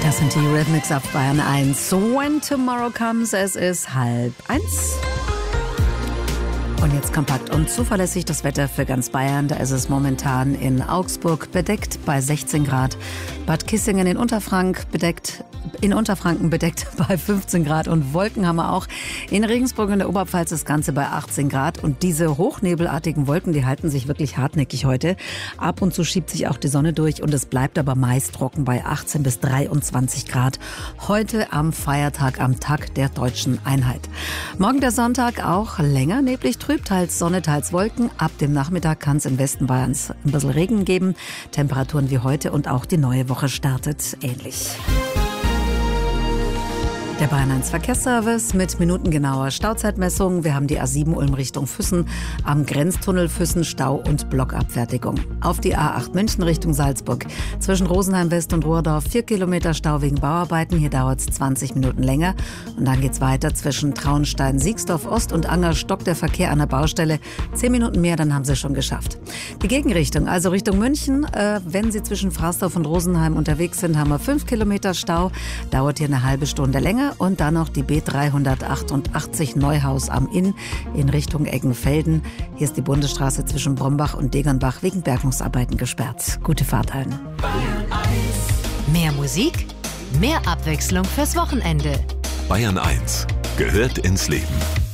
Das sind die Rhythmics auf Bayern 1. When Tomorrow Comes, es ist 12:30. Und jetzt kompakt und zuverlässig das Wetter für ganz Bayern. Da ist es momentan in Augsburg bedeckt bei 16 Grad. Bad Kissingen in Unterfranken bedeckt bei 15 Grad und Wolken haben wir auch. In Regensburg in der Oberpfalz das Ganze bei 18 Grad. Und diese hochnebelartigen Wolken, die halten sich wirklich hartnäckig heute. Ab und zu schiebt sich auch die Sonne durch und es bleibt aber meist trocken bei 18 bis 23 Grad. Heute am Feiertag, am Tag der Deutschen Einheit. Morgen der Sonntag auch länger neblig trüb, teils Sonne, teils Wolken. Ab dem Nachmittag kann es im Westen Bayerns ein bisschen Regen geben. Temperaturen wie heute und auch die neue Woche startet ähnlich. Der Bayern 1 Verkehrsservice mit minutengenauer Stauzeitmessung. Wir haben die A7 Ulm Richtung Füssen, am Grenztunnel Füssen Stau und Blockabfertigung. Auf die A8 München Richtung Salzburg. Zwischen Rosenheim West und Ruhrdorf 4 Kilometer Stau wegen Bauarbeiten. Hier dauert es 20 Minuten länger. Und dann geht's weiter zwischen Traunstein, Siegsdorf Ost und Anger stockt der Verkehr an der Baustelle. 10 Minuten mehr, dann haben sie schon geschafft. Die Gegenrichtung, also Richtung München, wenn Sie zwischen Fraßdorf und Rosenheim unterwegs sind, haben wir 5 Kilometer Stau. Dauert hier eine halbe Stunde länger. Und dann noch die B388 Neuhaus am Inn in Richtung Eggenfelden. Hier ist die Bundesstraße zwischen Brombach und Degernbach wegen Bergungsarbeiten gesperrt. Gute Fahrt allen. Mehr Musik, mehr Abwechslung fürs Wochenende. Bayern 1 gehört ins Leben.